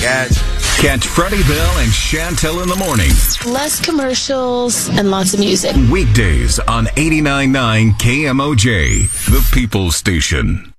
Catch Freddie Bell and Chantel in the morning. Less commercials and lots of music. Weekdays on 89.9 KMOJ, the People's Station.